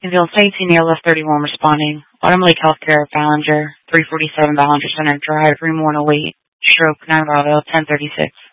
Ambulance 18 ALS 31 responding. Autumn Lake Healthcare, Ballinger, 347 Ballinger Center Drive, room 108. Stroke, 9 Bravo, 1036.